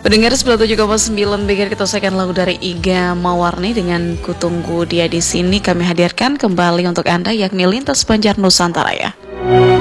Pendengar 97,9 bikin kita selesaikan lagu dari Iga Mawarni dengan Kutunggu Dia di Sini. Kami hadirkan kembali untuk Anda yakni Lintas Banjar Nusantara ya.